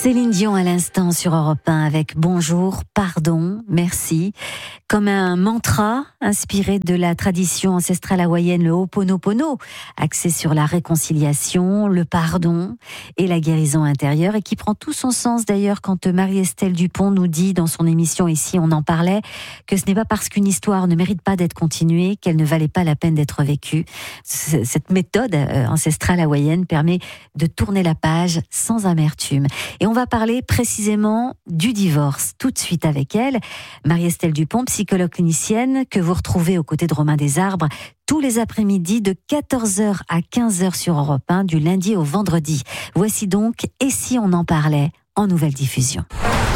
Céline Dion à l'instant sur Europe 1 avec Bonjour, pardon, merci. Comme un mantra inspiré de la tradition ancestrale hawaïenne, le Ho'oponopono, axé sur la réconciliation, le pardon et la guérison intérieure, et qui prend tout son sens d'ailleurs quand Marie-Estelle Dupont nous dit dans son émission Ici on en parlait que ce n'est pas parce qu'une histoire ne mérite pas d'être continuée qu'elle ne valait pas la peine d'être vécue. Cette méthode ancestrale hawaïenne permet de tourner la page sans amertume. Et on va parler précisément du divorce tout de suite avec elle. Marie-Estelle Dupont, psychologue clinicienne, que vous retrouvez aux côtés de Romain Desarbres tous les après-midi de 14h à 15h sur Europe 1, du lundi au vendredi. Voici donc Et si on en parlait en nouvelle diffusion.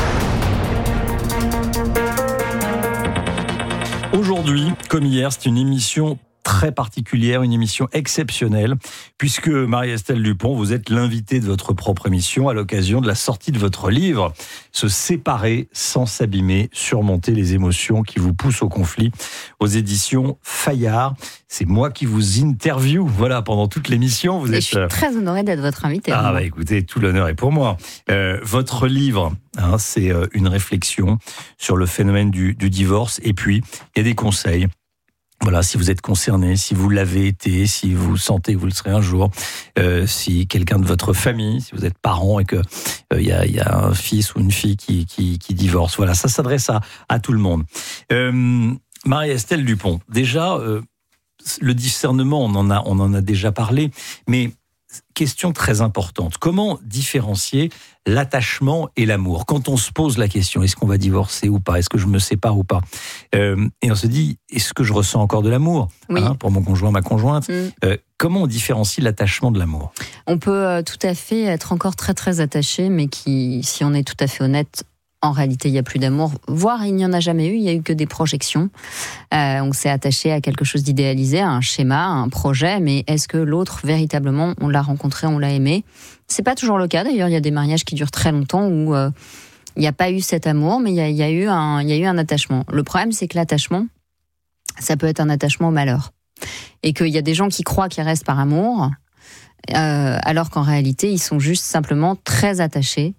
Aujourd'hui, comme hier, c'est une émission très particulière, une émission exceptionnelle, puisque Marie-Estelle Dupont, vous êtes l'invitée de votre propre émission à l'occasion de la sortie de votre livre « Se séparer sans s'abîmer, surmonter les émotions qui vous poussent au conflit » aux éditions Fayard. C'est moi qui vous interview, voilà, pendant toute l'émission. Je suis très honorée d'être votre invitée. Écoutez, tout l'honneur est pour moi. Votre livre, c'est une réflexion sur le phénomène du divorce, et puis il y a des conseils. Voilà, si vous êtes concerné, si vous l'avez été, si vous sentez que vous le serez un jour, si quelqu'un de votre famille, si vous êtes parent et que y a un fils ou une fille qui divorce, voilà, ça s'adresse à tout le monde. Marie-Estelle Dupont, déjà, le discernement, on en a déjà parlé, mais question très importante. Comment différencier l'attachement et l'amour? Quand on se pose la question, est-ce qu'on va divorcer ou pas? Est-ce que je me sépare ou pas? Et on se dit, est-ce que je ressens encore de l'amour pour mon conjoint, ma conjointe? Comment on différencie l'attachement de l'amour? On peut tout à fait être encore très très attaché, mais qui, si on est tout à fait honnête, en réalité, il n'y a plus d'amour, voire il n'y en a jamais eu, il n'y a eu que des projections. On s'est attaché à quelque chose d'idéalisé, à un schéma, à un projet, mais est-ce que l'autre, véritablement, on l'a rencontré, on l'a aimé? C'est pas toujours le cas, d'ailleurs, il y a des mariages qui durent très longtemps où il n'y a pas eu cet amour, mais il y a eu un attachement. Le problème, c'est que l'attachement, ça peut être un attachement au malheur. Et qu'il y a des gens qui croient qu'ils restent par amour, alors qu'en réalité, ils sont juste simplement très attachés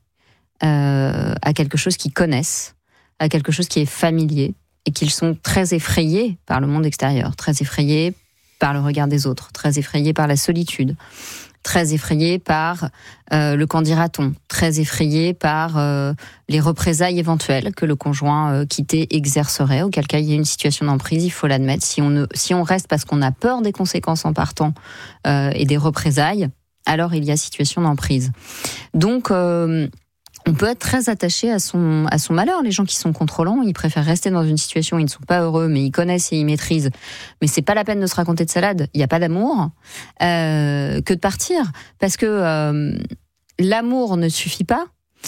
à quelque chose qu'ils connaissent, à quelque chose qui est familier, et qu'ils sont très effrayés par le monde extérieur, très effrayés par le regard des autres, très effrayés par la solitude, très effrayés par le qu'en dira-t-on, très effrayés par les représailles éventuelles que le conjoint quitté exercerait, auquel cas il y a une situation d'emprise, il faut l'admettre. Si on reste parce qu'on a peur des conséquences en partant et des représailles, alors il y a situation d'emprise. Donc on peut être très attaché à son malheur. Les gens qui sont contrôlants, ils préfèrent rester dans une situation où ils ne sont pas heureux, mais ils connaissent et ils maîtrisent. Mais c'est pas la peine de se raconter de salade. Il n'y a pas d'amour que de partir, parce que l'amour ne suffit pas.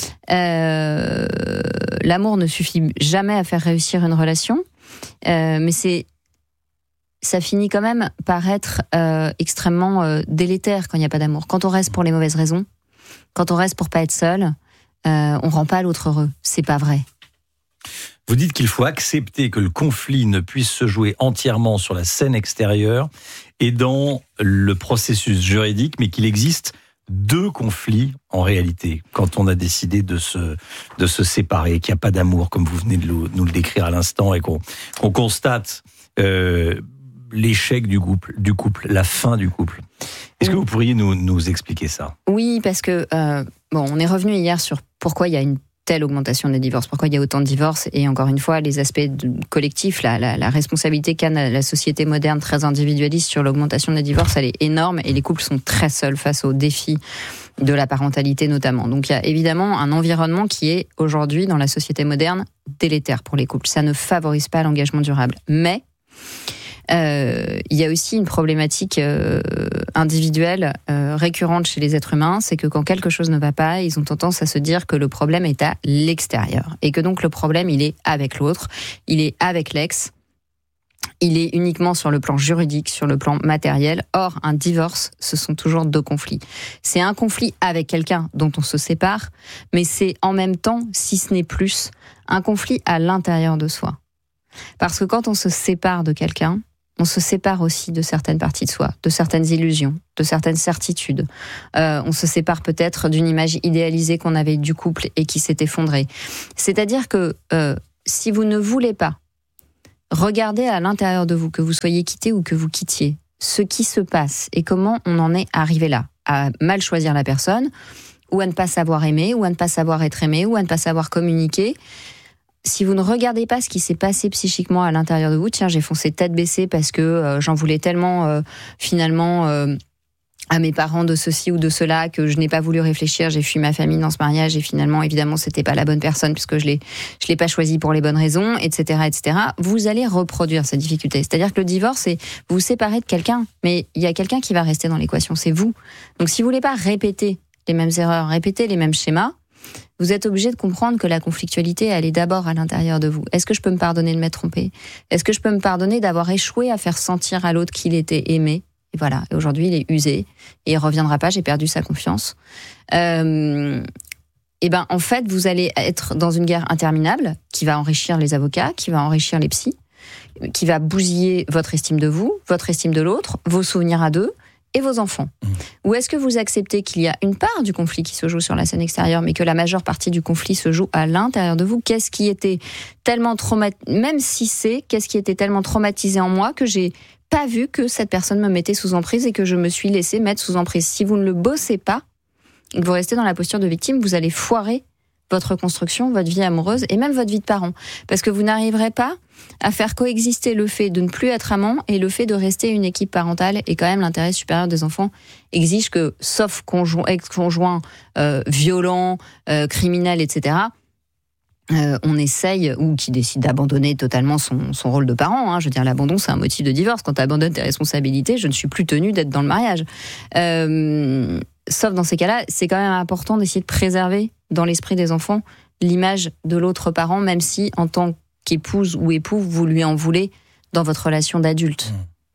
L'amour ne suffit jamais à faire réussir une relation, mais ça finit quand même par être extrêmement délétère quand il n'y a pas d'amour. Quand on reste pour les mauvaises raisons, quand on reste pour pas être seul, on rend pas l'autre heureux. C'est pas vrai. Vous dites qu'il faut accepter que le conflit ne puisse se jouer entièrement sur la scène extérieure et dans le processus juridique, mais qu'il existe deux conflits en réalité, quand on a décidé de se séparer, qu'il n'y a pas d'amour, comme vous venez de nous le décrire à l'instant, et qu'on constate l'échec du couple, la fin du couple. Est-ce que vous pourriez nous expliquer ça? Oui, parce que on est revenu hier sur pourquoi il y a une telle augmentation des divorces, pourquoi il y a autant de divorces, et encore une fois, les aspects collectifs, la responsabilité qu'a la société moderne très individualiste sur l'augmentation des divorces, elle est énorme, et les couples sont très seuls face aux défis de la parentalité notamment. Donc il y a évidemment un environnement qui est aujourd'hui dans la société moderne délétère pour les couples. Ça ne favorise pas l'engagement durable. Mais il y a aussi une problématique individuelle récurrente chez les êtres humains, c'est que quand quelque chose ne va pas, ils ont tendance à se dire que le problème est à l'extérieur, et que donc le problème, il est avec l'autre, il est avec l'ex, il est uniquement sur le plan juridique, sur le plan matériel. Or, un divorce, ce sont toujours deux conflits. C'est un conflit avec quelqu'un dont on se sépare, mais c'est en même temps, si ce n'est plus, un conflit à l'intérieur de soi. Parce que quand on se sépare de quelqu'un, on se sépare aussi de certaines parties de soi, de certaines illusions, de certaines certitudes. On se sépare peut-être d'une image idéalisée qu'on avait du couple et qui s'est effondrée. C'est-à-dire que si vous ne voulez pas regarder à l'intérieur de vous, que vous soyez quitté ou que vous quittiez, ce qui se passe et comment on en est arrivé là, à mal choisir la personne, ou à ne pas savoir aimer, ou à ne pas savoir être aimé, ou à ne pas savoir communiquer. Si vous ne regardez pas ce qui s'est passé psychiquement à l'intérieur de vous, tiens, j'ai foncé tête baissée parce que j'en voulais tellement finalement à mes parents de ceci ou de cela que je n'ai pas voulu réfléchir, j'ai fui ma famille dans ce mariage et finalement, évidemment, c'était pas la bonne personne puisque je l'ai pas choisi pour les bonnes raisons, etc., etc. Vous allez reproduire cette difficulté. C'est-à-dire que le divorce, c'est vous vous séparez de quelqu'un, mais il y a quelqu'un qui va rester dans l'équation, c'est vous. Donc, si vous voulez pas répéter les mêmes erreurs, répéter les mêmes schémas, vous êtes obligé de comprendre que la conflictualité, elle est d'abord à l'intérieur de vous. Est-ce que je peux me pardonner de m'être trompé ? Est-ce que je peux me pardonner d'avoir échoué à faire sentir à l'autre qu'il était aimé ? Et voilà. Et aujourd'hui, il est usé et il reviendra pas. J'ai perdu sa confiance. En fait, vous allez être dans une guerre interminable qui va enrichir les avocats, qui va enrichir les psys, qui va bousiller votre estime de vous, votre estime de l'autre, vos souvenirs à deux et vos enfants. Ou est-ce que vous acceptez qu'il y a une part du conflit qui se joue sur la scène extérieure, mais que la majeure partie du conflit se joue à l'intérieur de vous ? Qu'est-ce qui était tellement qu'est-ce qui était tellement traumatisé en moi que j'ai pas vu que cette personne me mettait sous emprise et que je me suis laissé mettre sous emprise. Si vous ne le bossez pas, et que vous restez dans la posture de victime, vous allez foirer votre construction, votre vie amoureuse et même votre vie de parent. Parce que vous n'arriverez pas à faire coexister le fait de ne plus être amant et le fait de rester une équipe parentale. Et quand même, l'intérêt supérieur des enfants exige que, sauf ex-conjoint violent, criminel, etc., on essaye, ou qui décide d'abandonner totalement son rôle de parent. Je veux dire, l'abandon, c'est un motif de divorce. Quand tu abandonnes tes responsabilités, je ne suis plus tenue d'être dans le mariage. Sauf dans ces cas-là, c'est quand même important d'essayer de préserver dans l'esprit des enfants l'image de l'autre parent, même si, en tant qu'épouse ou époux, vous lui en voulez dans votre relation d'adulte.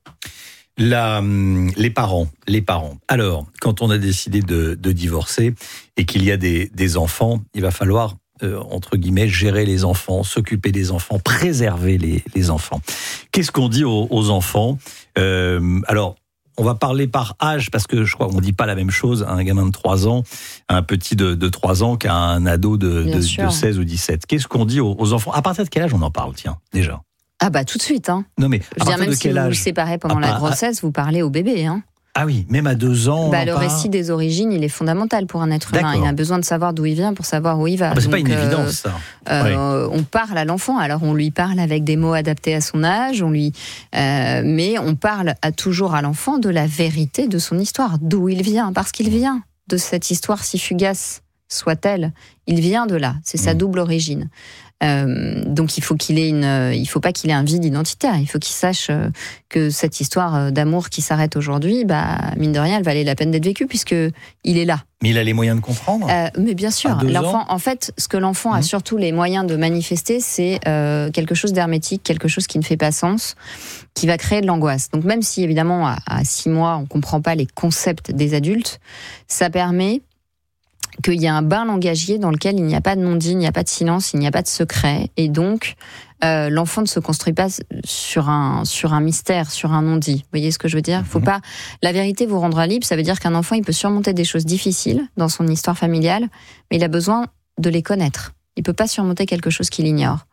Les parents. Alors, quand on a décidé de divorcer et qu'il y a des enfants, il va falloir entre guillemets, gérer les enfants, s'occuper des enfants, préserver les enfants. Qu'est-ce qu'on dit aux enfants ? Alors, on va parler par âge, parce que je crois qu'on ne dit pas la même chose à un gamin de 3 ans, à un petit de 3 ans qu'à un ado de 16 ou 17. Qu'est-ce qu'on dit aux enfants ? À partir de quel âge on en parle, tiens, déjà ? Ah bah tout de suite. Non mais, à partir de quel âge ? Même si vous vous séparez pendant la grossesse, vous parlez au bébé, Ah oui, même à 2 ans. Le récit des origines, il est fondamental pour un être humain. Il a besoin de savoir d'où il vient pour savoir où il va. C'est pas une évidence, ça. On parle à l'enfant. Alors on lui parle avec des mots adaptés à son âge. Mais on parle toujours à l'enfant de la vérité de son histoire, d'où il vient, parce qu'il vient de cette histoire si fugace soit-elle. Il vient de là. C'est sa double origine. Donc il faut pas qu'il ait un vide identitaire. Il faut qu'il sache que cette histoire d'amour qui s'arrête aujourd'hui, mine de rien, elle valait la peine d'être vécue puisque il est là. Mais il a les moyens de comprendre. Mais bien sûr, l'enfant. En fait, ce que l'enfant a surtout les moyens de manifester, c'est quelque chose d'hermétique, quelque chose qui ne fait pas sens, qui va créer de l'angoisse. Donc même si évidemment à 6 mois on comprend pas les concepts des adultes, ça permet qu'il y a un bain langagier dans lequel il n'y a pas de non-dit, il n'y a pas de silence, il n'y a pas de secret. Et donc, l'enfant ne se construit pas sur un mystère, sur un non-dit. Vous voyez ce que je veux dire ? Faut pas. La vérité vous rendra libre, ça veut dire qu'un enfant, il peut surmonter des choses difficiles dans son histoire familiale, mais il a besoin de les connaître. Il peut pas surmonter quelque chose qu'il ignore.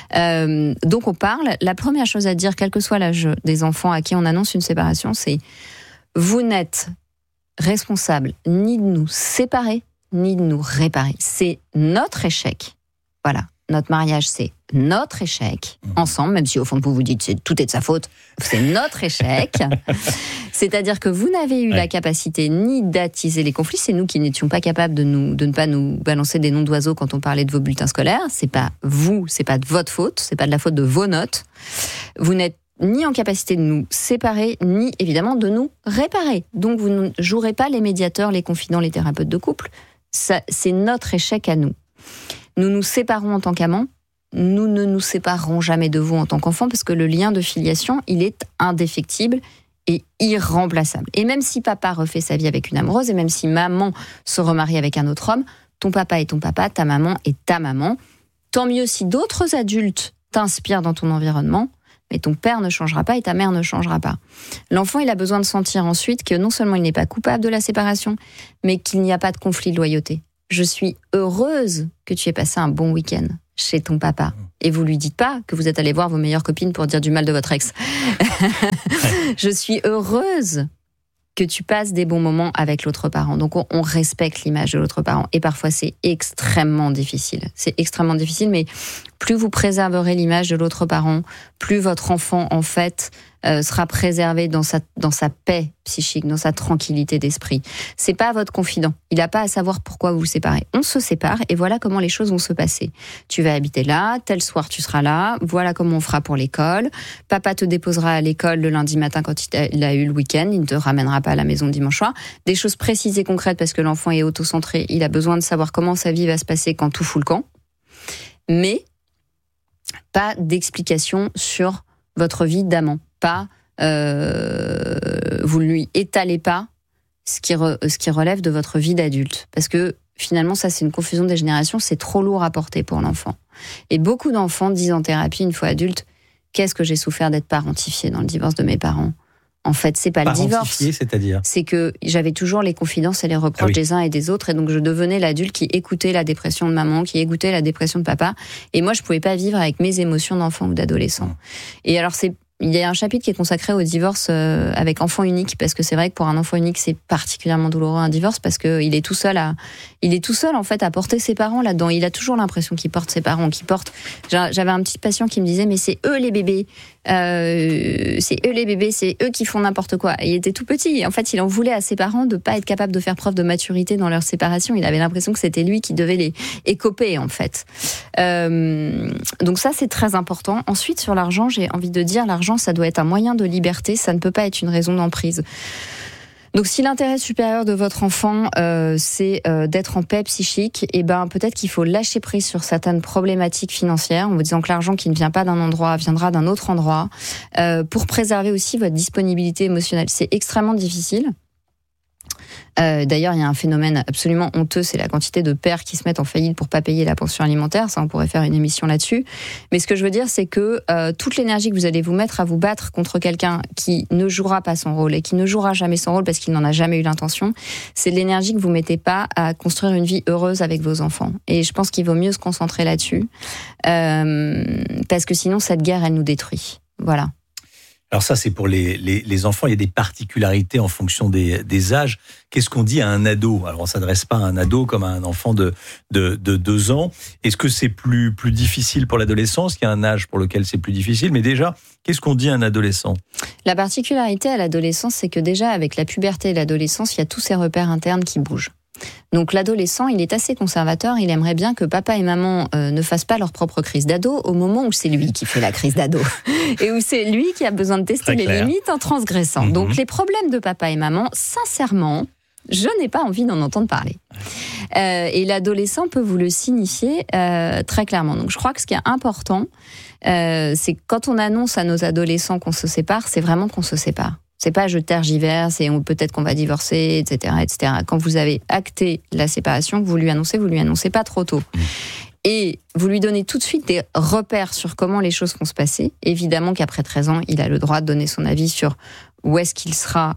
Donc on parle. La première chose à dire, quel que soit l'âge des enfants à qui on annonce une séparation, c'est vous n'êtes responsable ni de nous séparer, ni de nous réparer. C'est notre échec. Voilà. Notre mariage, c'est notre échec. Ensemble, même si au fond de vous dites tout est de sa faute, c'est notre échec. C'est-à-dire que vous n'avez eu la capacité ni d'attiser les conflits. C'est nous qui n'étions pas capables de ne pas nous balancer des noms d'oiseaux quand on parlait de vos bulletins scolaires. C'est pas vous, c'est pas de votre faute, c'est pas de la faute de vos notes. Vous n'êtes ni en capacité de nous séparer, ni évidemment de nous réparer. Donc vous ne jouerez pas les médiateurs, les confidents, les thérapeutes de couple. Ça, c'est notre échec à nous. Nous nous séparons en tant qu'amants, nous ne nous séparerons jamais de vous en tant qu'enfants parce que le lien de filiation, il est indéfectible et irremplaçable. Et même si papa refait sa vie avec une amoureuse et même si maman se remarie avec un autre homme, ton papa est ton papa, ta maman est ta maman. Tant mieux si d'autres adultes t'inspirent dans ton environnement, mais ton père ne changera pas et ta mère ne changera pas. L'enfant, il a besoin de sentir ensuite que non seulement il n'est pas coupable de la séparation, mais qu'il n'y a pas de conflit de loyauté. Je suis heureuse que tu aies passé un bon week-end chez ton papa. Et vous lui dites pas que vous êtes allé voir vos meilleures copines pour dire du mal de votre ex. Je suis heureuse que tu passes des bons moments avec l'autre parent. Donc on respecte l'image de l'autre parent. Et parfois c'est extrêmement difficile. C'est extrêmement difficile, mais plus vous préserverez l'image de l'autre parent, plus votre enfant en fait sera préservé dans sa paix psychique, dans sa tranquillité d'esprit. C'est pas votre confident. Il n'a pas à savoir pourquoi vous vous séparez. On se sépare et voilà comment les choses vont se passer. Tu vas habiter là, tel soir tu seras là, voilà comment on fera pour l'école. Papa te déposera à l'école le lundi matin quand il a eu le week-end, il ne te ramènera pas à la maison le dimanche soir. Des choses précises et concrètes parce que l'enfant est autocentré, il a besoin de savoir comment sa vie va se passer quand tout fout le camp. Mais pas d'explication sur votre vie d'amant. Pas, vous ne lui étalez pas ce qui relève de votre vie d'adulte. Parce que finalement, ça c'est une confusion des générations, c'est trop lourd à porter pour l'enfant. Et beaucoup d'enfants disent en thérapie, une fois adultes, qu'est-ce que j'ai souffert d'être parentifié dans le divorce de mes parents. En fait, c'est pas le divorce. C'est-à-dire ? C'est que j'avais toujours les confidences et les reproches des uns et des autres, et donc je devenais l'adulte qui écoutait la dépression de maman, qui écoutait la dépression de papa, et moi je pouvais pas vivre avec mes émotions d'enfant ou d'adolescent. Et alors il y a un chapitre qui est consacré au divorce avec enfant unique, parce que c'est vrai que pour un enfant unique c'est particulièrement douloureux un divorce, parce que il est tout seul en fait à porter ses parents là-dedans. Il a toujours l'impression qu'il porte ses parents, J'avais un petit patient qui me disait mais c'est eux les bébés, c'est eux qui font n'importe quoi. Et il était tout petit. Et en fait, il en voulait à ses parents de pas être capable de faire preuve de maturité dans leur séparation. Il avait l'impression que c'était lui qui devait les écoper en fait. Donc ça c'est très important. Ensuite sur l'argent, j'ai envie de dire l'argent ça doit être un moyen de liberté, ça ne peut pas être une raison d'emprise. Donc si l'intérêt supérieur de votre enfant c'est d'être en paix psychique, et ben peut-être qu'il faut lâcher prise sur certaines problématiques financières en vous disant que l'argent qui ne vient pas d'un endroit viendra d'un autre endroit, pour préserver aussi votre disponibilité émotionnelle. C'est extrêmement difficile. D'ailleurs, il y a un phénomène absolument honteux, c'est la quantité de pères qui se mettent en faillite pour pas payer la pension alimentaire. Ça, on pourrait faire une émission là-dessus. Mais ce que je veux dire, c'est que toute l'énergie que vous allez vous mettre à vous battre contre quelqu'un qui ne jouera pas son rôle et qui ne jouera jamais son rôle parce qu'il n'en a jamais eu l'intention, c'est de l'énergie que vous mettez pas à construire une vie heureuse avec vos enfants. Et je pense qu'il vaut mieux se concentrer là-dessus, parce que sinon, cette guerre, elle nous détruit. Voilà. Alors ça, c'est pour les enfants. Il y a des particularités en fonction des âges. Qu'est-ce qu'on dit à un ado ? Alors, on ne s'adresse pas à un ado comme à un enfant de 2 ans. Est-ce que c'est plus difficile pour l'adolescence ? Il y a un âge pour lequel c'est plus difficile. Mais déjà, qu'est-ce qu'on dit à un adolescent ? La particularité à l'adolescence, c'est que déjà, avec la puberté et l'adolescence, il y a tous ces repères internes qui bougent. Donc l'adolescent, il est assez conservateur, il aimerait bien que papa et maman ne fassent pas leur propre crise d'ado au moment où c'est lui qui fait la crise d'ado et où c'est lui qui a besoin de tester les limites en transgressant. Donc les problèmes de papa et maman, sincèrement, je n'ai pas envie d'en entendre parler. Et l'adolescent peut vous le signifier très clairement. Donc je crois que ce qui est important, c'est que quand on annonce à nos adolescents qu'on se sépare, c'est vraiment qu'on se sépare. C'est pas je tergiverse et peut-être qu'on va divorcer, etc., etc. Quand vous avez acté la séparation, que vous lui annoncez pas trop tôt. Et vous lui donnez tout de suite des repères sur comment les choses vont se passer. Évidemment qu'après 13 ans, il a le droit de donner son avis sur où est-ce qu'il sera,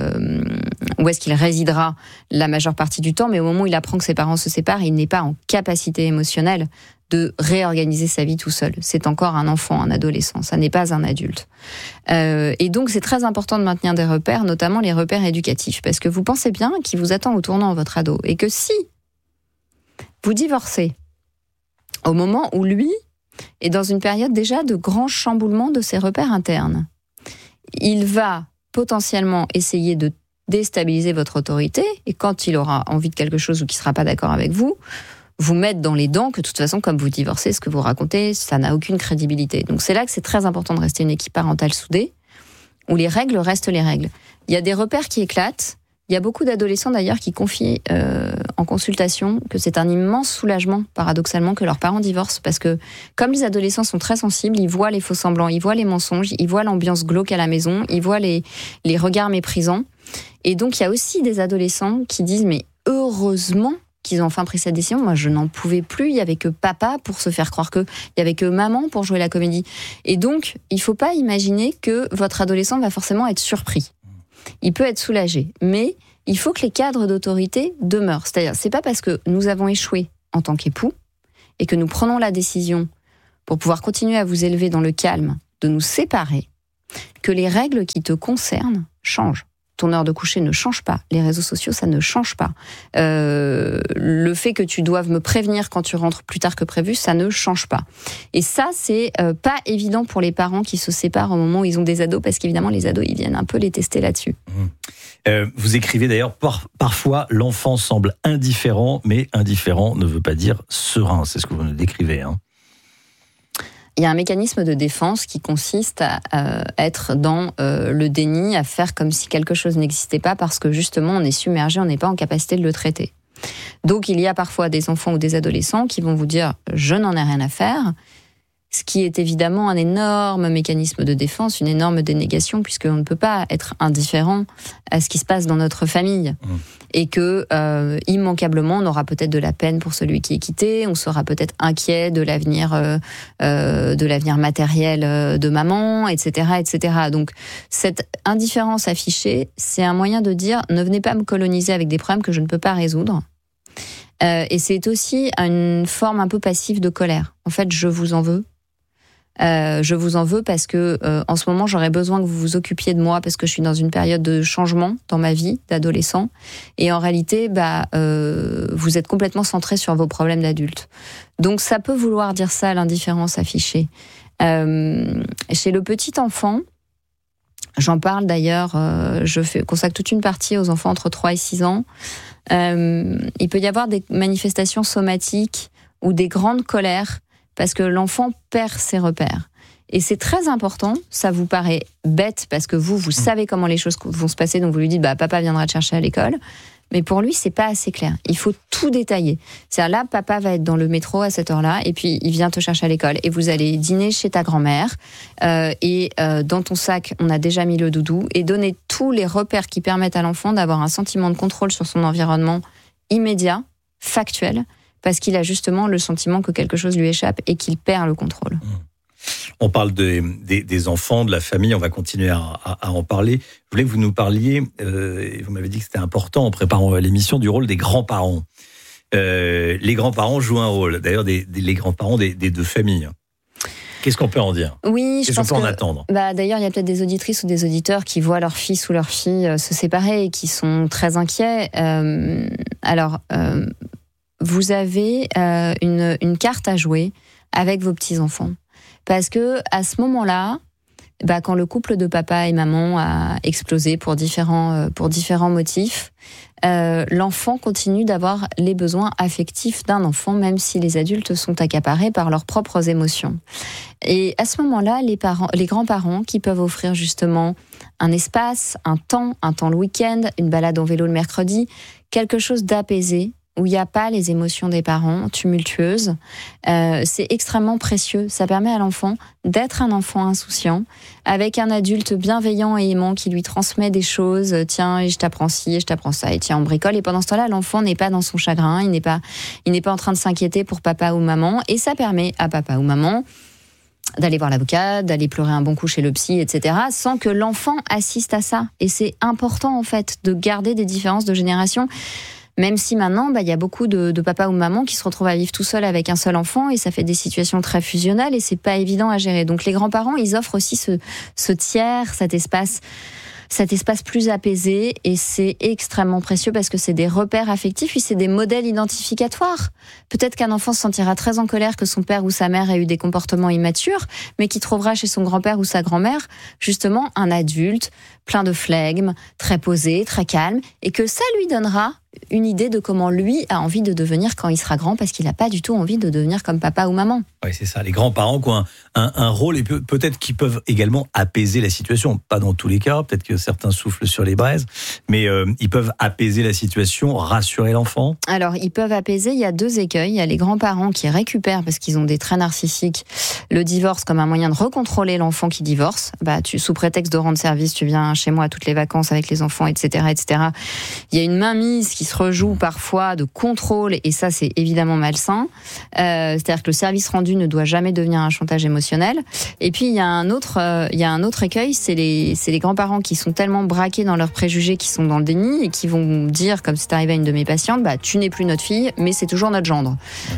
où est-ce qu'il résidera la majeure partie du temps. Mais au moment où il apprend que ses parents se séparent, il n'est pas en capacité émotionnelle de réorganiser sa vie tout seul. C'est encore un enfant, un adolescent, ça n'est pas un adulte. Et donc c'est très important de maintenir des repères, notamment les repères éducatifs, parce que vous pensez bien qu'il vous attend au tournant votre ado, et que si vous divorcez au moment où lui est dans une période déjà de grand chamboulement de ses repères internes, il va potentiellement essayer de déstabiliser votre autorité, et quand il aura envie de quelque chose ou qu'il ne sera pas d'accord avec vous mettre dans les dents que de toute façon, comme vous divorcez, ce que vous racontez, ça n'a aucune crédibilité. Donc c'est là que c'est très important de rester une équipe parentale soudée, où les règles restent les règles. Il y a des repères qui éclatent. Il y a beaucoup d'adolescents d'ailleurs qui confient en consultation que c'est un immense soulagement, paradoxalement, que leurs parents divorcent, parce que comme les adolescents sont très sensibles, ils voient les faux-semblants, ils voient les mensonges, ils voient l'ambiance glauque à la maison, ils voient les regards méprisants. Et donc il y a aussi des adolescents qui disent mais heureusement qu'ils ont enfin pris cette décision. Moi, je n'en pouvais plus. Il y avait que papa pour se faire croire il y avait que maman pour jouer la comédie. Et donc, il faut pas imaginer que votre adolescent va forcément être surpris. Il peut être soulagé, mais il faut que les cadres d'autorité demeurent. C'est-à-dire, c'est pas parce que nous avons échoué en tant qu'époux et que nous prenons la décision pour pouvoir continuer à vous élever dans le calme, de nous séparer, que les règles qui te concernent changent. Ton heure de coucher ne change pas. Les réseaux sociaux, ça ne change pas. Le fait que tu doives me prévenir quand tu rentres plus tard que prévu, ça ne change pas. Et ça, c'est pas évident pour les parents qui se séparent au moment où ils ont des ados, parce qu'évidemment, les ados, ils viennent un peu les tester là-dessus. Vous écrivez d'ailleurs, parfois, l'enfant semble indifférent, mais indifférent ne veut pas dire serein. C'est ce que vous nous décrivez, hein. Il y a un mécanisme de défense qui consiste à être dans le déni, à faire comme si quelque chose n'existait pas parce que justement on est submergé, on n'est pas en capacité de le traiter. Donc il y a parfois des enfants ou des adolescents qui vont vous dire « je n'en ai rien à faire », ce qui est évidemment un énorme mécanisme de défense, une énorme dénégation, puisqu'on ne peut pas être indifférent à ce qui se passe dans notre famille. Et que, immanquablement, on aura peut-être de la peine pour celui qui est quitté, on sera peut-être inquiet de l'avenir matériel de maman, etc., etc. Donc, cette indifférence affichée, c'est un moyen de dire « ne venez pas me coloniser avec des problèmes que je ne peux pas résoudre ». Et c'est aussi une forme un peu passive de colère. En fait, je vous en veux. Je vous en veux parce que en ce moment j'aurais besoin que vous vous occupiez de moi parce que je suis dans une période de changement dans ma vie d'adolescent et en réalité vous êtes complètement centré sur vos problèmes d'adulte. Donc ça peut vouloir dire ça, l'indifférence affichée. Chez le petit enfant, j'en parle d'ailleurs, consacre toute une partie aux enfants entre 3 et 6 ans. Il peut y avoir des manifestations somatiques ou des grandes colères parce que l'enfant perd ses repères. Et c'est très important, ça vous paraît bête parce que vous savez comment les choses vont se passer, donc vous lui dites papa viendra te chercher à l'école, mais pour lui c'est pas assez clair, il faut tout détailler. C'est-à-dire là, papa va être dans le métro à cette heure-là, et puis il vient te chercher à l'école, et vous allez dîner chez ta grand-mère, et dans ton sac on a déjà mis le doudou, et donner tous les repères qui permettent à l'enfant d'avoir un sentiment de contrôle sur son environnement immédiat, factuel, parce qu'il a justement le sentiment que quelque chose lui échappe et qu'il perd le contrôle. On parle des enfants, de la famille, on va continuer à en parler. Je voulais que vous nous parliez, vous m'avez dit que c'était important en préparant l'émission, du rôle des grands-parents. Les grands-parents jouent un rôle, d'ailleurs les grands-parents des deux familles. Qu'est-ce qu'on peut en dire ? Oui, je pense qu'on peut en attendre ? D'ailleurs, il y a peut-être des auditrices ou des auditeurs qui voient leur fils ou leur fille se séparer et qui sont très inquiets. Vous avez une carte à jouer avec vos petits-enfants. Parce que à ce moment-là, quand le couple de papa et maman a explosé pour différents motifs, l'enfant continue d'avoir les besoins affectifs d'un enfant, même si les adultes sont accaparés par leurs propres émotions. Et à ce moment-là, les grands-parents qui peuvent offrir justement un espace, un temps le week-end, une balade en vélo le mercredi, quelque chose d'apaisé, où il n'y a pas les émotions des parents tumultueuses, c'est extrêmement précieux. Ça permet à l'enfant d'être un enfant insouciant, avec un adulte bienveillant et aimant qui lui transmet des choses. Tiens, je t'apprends ci, je t'apprends ça, et tiens, on bricole. Et pendant ce temps-là, l'enfant n'est pas dans son chagrin, il n'est pas en train de s'inquiéter pour papa ou maman. Et ça permet à papa ou maman d'aller voir l'avocat, d'aller pleurer un bon coup chez le psy, etc., sans que l'enfant assiste à ça. Et c'est important, en fait, de garder des différences de génération. Même si maintenant, il y a beaucoup de papas ou mamans qui se retrouvent à vivre tout seul avec un seul enfant et ça fait des situations très fusionnelles et c'est pas évident à gérer. Donc les grands-parents, ils offrent aussi ce tiers, cet espace plus apaisé et c'est extrêmement précieux parce que c'est des repères affectifs puis c'est des modèles identificatoires. Peut-être qu'un enfant se sentira très en colère que son père ou sa mère ait eu des comportements immatures, mais qui trouvera chez son grand-père ou sa grand-mère justement un adulte plein de flegme, très posé, très calme et que ça lui donnera une idée de comment lui a envie de devenir quand il sera grand parce qu'il n'a pas du tout envie de devenir comme papa ou maman. Oui, c'est ça. Les grands-parents qui ont un rôle et peut-être qu'ils peuvent également apaiser la situation. Pas dans tous les cas, peut-être que certains soufflent sur les braises, mais ils peuvent apaiser la situation, rassurer l'enfant. Alors, ils peuvent apaiser, il y a 2 écueils. Il y a les grands-parents qui récupèrent, parce qu'ils ont des traits narcissiques, le divorce comme un moyen de recontrôler l'enfant qui divorce. Sous prétexte de rendre service, tu viens chez moi à toutes les vacances avec les enfants, etc., etc. Il y a une mainmise qui qui se rejoue parfois de contrôle, et ça c'est évidemment malsain. C'est-à-dire que le service rendu ne doit jamais devenir un chantage émotionnel. Et puis il y a un autre écueil, c'est les grands-parents qui sont tellement braqués dans leurs préjugés, qui sont dans le déni et qui vont dire, comme c'est arrivé à une de mes patientes, tu n'es plus notre fille, mais c'est toujours notre gendre.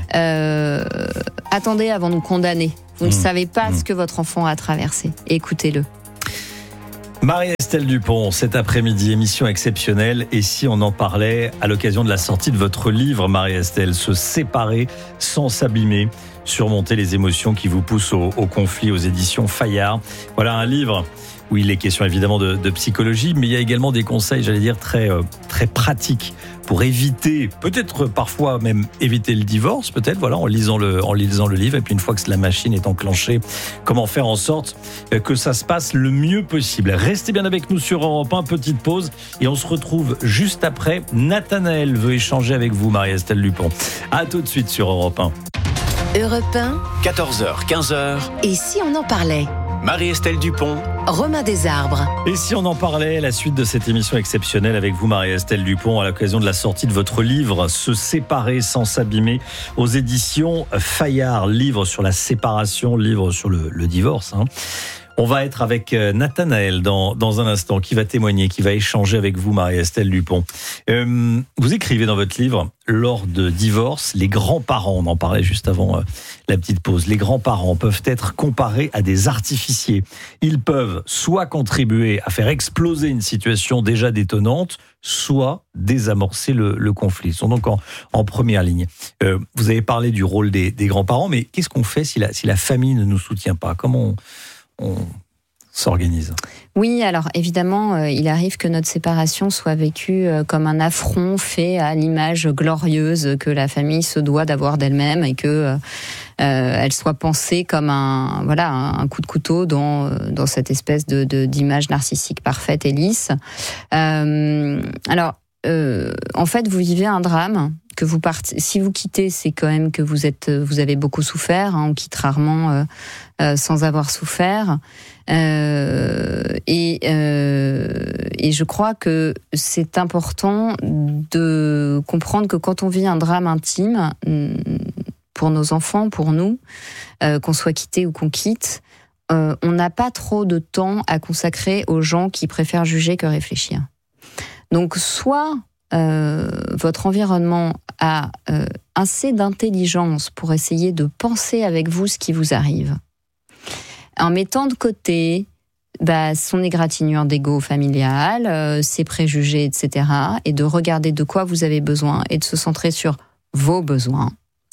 Attendez avant de nous condamner. Vous ne savez pas ce que votre enfant a traversé. Écoutez-le. Marie-Estelle Dupont, cet après-midi, émission exceptionnelle. Et si on en parlait à l'occasion de la sortie de votre livre, Marie-Estelle, Se séparer sans s'abîmer, surmonter les émotions qui vous poussent au conflit, aux éditions Fayard. Voilà un livre où il est question évidemment de psychologie, mais il y a également des conseils, j'allais dire, très pratiques pour éviter, peut-être parfois même éviter le divorce, peut-être, voilà, en lisant le livre. Et puis une fois que la machine est enclenchée, comment faire en sorte que ça se passe le mieux possible. Restez bien avec nous sur Europe 1, petite pause, et on se retrouve juste après. Nathanaël veut échanger avec vous, Marie-Estelle Dupont. À tout de suite sur Europe 1. Europe 1, 14h, 15h. Et si on en parlait ? Marie-Estelle Dupont, Romain Desarbres. Et si on en parlait, la suite de cette émission exceptionnelle avec vous, Marie-Estelle Dupont, à l'occasion de la sortie de votre livre, Se séparer sans s'abîmer, aux éditions Fayard, livre sur la séparation, livre sur le divorce. On va être avec Nathanaël dans un instant, qui va témoigner, qui va échanger avec vous, Marie-Estelle Dupont. Vous écrivez dans votre livre, lors de divorce, les grands-parents, on en parlait juste avant la petite pause, les grands-parents peuvent être comparés à des artificiers. Ils peuvent soit contribuer à faire exploser une situation déjà détonnante, soit désamorcer le conflit. Ils sont donc en première ligne. Vous avez parlé du rôle des grands-parents, mais qu'est-ce qu'on fait si la famille ne nous soutient pas ? Comment on s'organise? Oui, alors évidemment, il arrive que notre séparation soit vécue comme un affront fait à l'image glorieuse que la famille se doit d'avoir d'elle-même, et que elle soit pensée comme un coup de couteau dans cette espèce d'image narcissique parfaite et lisse. Alors, en fait, vous vivez un drame. Que vous partez, si vous quittez, c'est quand même que vous avez beaucoup souffert. On quitte rarement sans avoir souffert. Et je crois que c'est important de comprendre que quand on vit un drame intime, pour nos enfants, pour nous, qu'on soit quitté ou qu'on quitte, on n'a pas trop de temps à consacrer aux gens qui préfèrent juger que réfléchir. Donc, soit votre environnement a assez d'intelligence pour essayer de penser avec vous ce qui vous arrive, en mettant de côté son égratignure d'ego familial, ses préjugés, etc., et de regarder de quoi vous avez besoin et de se centrer sur vos besoins.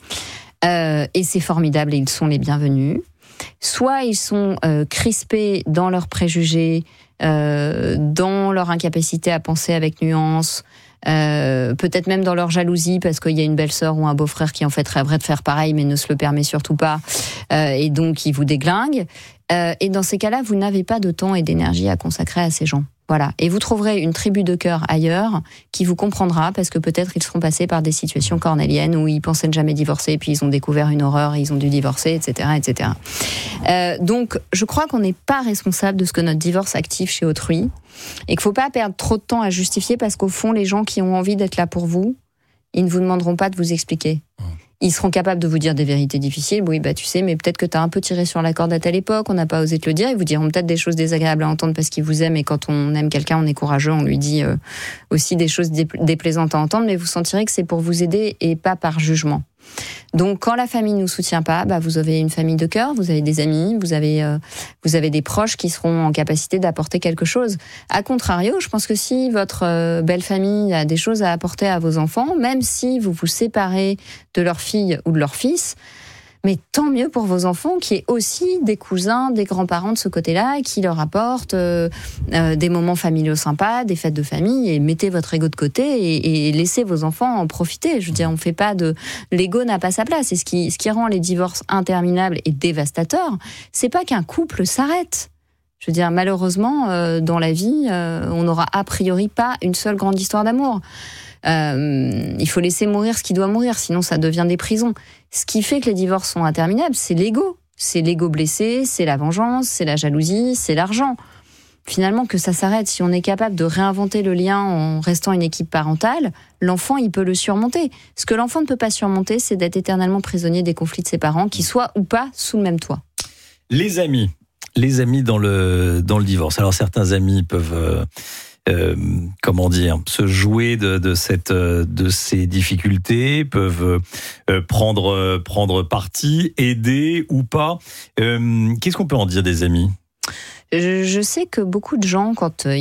Et c'est formidable et ils sont les bienvenus. Soit ils sont crispés dans leurs préjugés, dans leur incapacité à penser avec nuance, peut-être même dans leur jalousie parce qu'il y a une belle-sœur ou un beau-frère qui en fait rêverait de faire pareil mais ne se le permet surtout pas, et donc ils vous déglinguent. Et dans ces cas-là, vous n'avez pas de temps et d'énergie à consacrer à ces gens. Voilà. Et vous trouverez une tribu de cœur ailleurs qui vous comprendra parce que peut-être ils seront passés par des situations cornéliennes où ils pensaient ne jamais divorcer, puis ils ont découvert une horreur, ils ont dû divorcer, etc., etc. Donc, je crois qu'on n'est pas responsable de ce que notre divorce active chez autrui et qu'il ne faut pas perdre trop de temps à justifier parce qu'au fond, les gens qui ont envie d'être là pour vous, ils ne vous demanderont pas de vous expliquer. Ils seront capables de vous dire des vérités difficiles. Oui, tu sais, mais peut-être que t'as un peu tiré sur la corde à telle époque, on n'a pas osé te le dire. Ils vous diront peut-être des choses désagréables à entendre parce qu'ils vous aiment, et quand on aime quelqu'un, on est courageux, on lui dit aussi des choses déplaisantes à entendre, mais vous sentirez que c'est pour vous aider et pas par jugement. Donc, quand la famille ne nous soutient pas, vous avez une famille de cœur, vous avez des amis, vous avez des proches qui seront en capacité d'apporter quelque chose. A contrario, je pense que si votre belle famille a des choses à apporter à vos enfants, même si vous vous séparez de leur fille ou de leur fils, mais tant mieux pour vos enfants qui aient aussi des cousins, des grands-parents de ce côté-là qui leur apportent des moments familiaux sympas, des fêtes de famille, et mettez votre ego de côté et laissez vos enfants en profiter. Je veux dire, on fait pas l'ego n'a pas sa place. Et ce qui rend les divorces interminables et dévastateurs, c'est pas qu'un couple s'arrête. Je veux dire, malheureusement, dans la vie, on n'aura a priori pas une seule grande histoire d'amour. Il faut laisser mourir ce qui doit mourir, sinon ça devient des prisons. Ce qui fait que les divorces sont interminables, c'est l'ego. C'est l'ego blessé, c'est la vengeance, c'est la jalousie, c'est l'argent. finalement que ça s'arrête. Si on est capable de réinventer le lien en restant une équipe parentale, l'enfant, il peut le surmonter. Ce que l'enfant ne peut pas surmonter, c'est d'être éternellement prisonnier des conflits de ses parents, qu'ils soient ou pas sous le même toit. Les amis dans le divorce. Alors certains amis peuvent se jouer de ces difficultés, peuvent prendre parti, aider ou pas. Qu'est-ce qu'on peut en dire des amis ? Je sais que beaucoup de gens, quand